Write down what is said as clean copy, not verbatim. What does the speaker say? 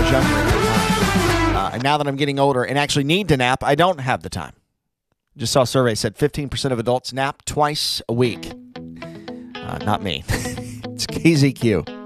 was younger at the time. And now that I'm getting older and actually need to nap, I don't have the time. Just saw a survey said 15% of adults nap twice a week. Not me. It's KZQ.